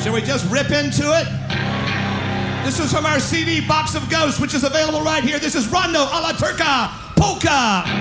Shall we just rip into it? This is from our CD Box of Ghosts, which is available right here. This is Rondo a la Turca Polka.